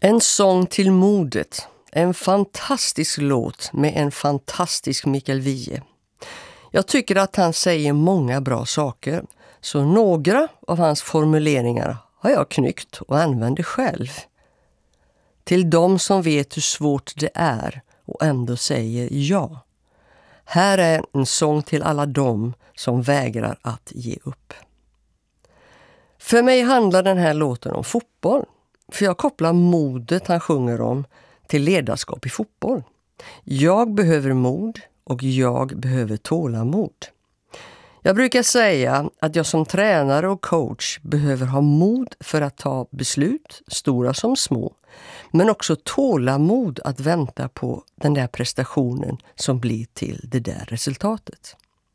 En sång till modet. En fantastisk låt med en fantastisk Mikael Wiehe. Jag tycker att han säger många bra saker, så några av hans formuleringar har jag knyckt och använder själv. Till de som vet hur svårt det är och ändå säger ja. Här är en sång till alla de som vägrar att ge upp. För mig handlar den här låten om fotboll. För jag kopplar modet han sjunger om till ledarskap i fotboll. Jag behöver mod och jag behöver tålamod. Jag brukar säga att jag som tränare och coach behöver ha mod för att ta beslut, stora som små. Men också tålamod att vänta på den där prestationen som blir till det där resultatet.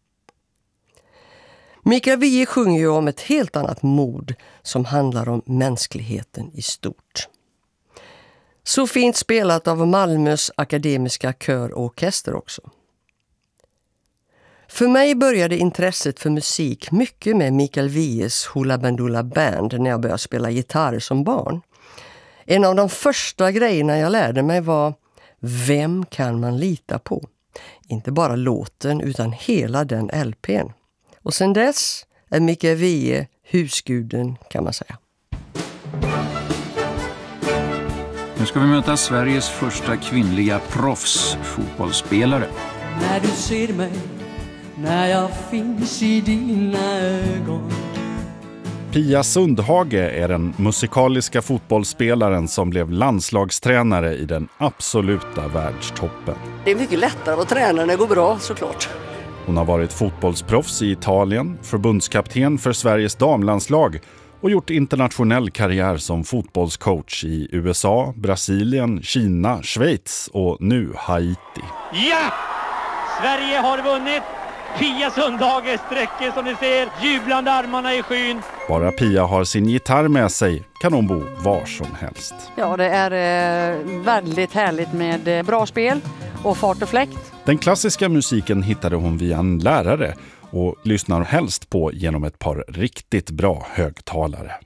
Mikael Wiehe sjunger ju om ett helt annat mod som handlar om mänskligheten i stort. Så fint spelat av Malmös akademiska kör och orkester också. För mig började intresset för musik mycket med Mikael Wiehes Hoola Bandoola Band när jag började spela gitarr som barn. En av de första grejerna jag lärde mig var: vem kan man lita på? Inte bara låten utan hela den LP:n. Och sen dess är Mikael Wiehe husguden, kan man säga. Nu ska vi möta Sveriges första kvinnliga proffsfotbollsspelare. När du ser mig, när jag finns i dina ögon. Pia Sundhage är den musikaliska fotbollsspelaren som blev landslagstränare i den absoluta världstoppen. Det är mycket lättare att träna när det går bra, såklart. Hon har varit fotbollsproffs i Italien, förbundskapten för Sveriges damlandslag och gjort internationell karriär som fotbollscoach i USA, Brasilien, Kina, Schweiz och nu Haiti. Ja! Sverige har vunnit! Pia Sundhage sträcker, som ni ser, jublande armarna i skyn. Bara Pia har sin gitarr med sig kan hon bo var som helst. Ja, det är väldigt härligt med bra spel och fart och fläkt. Den klassiska musiken hittade hon via en lärare och lyssnar helst på genom ett par riktigt bra högtalare.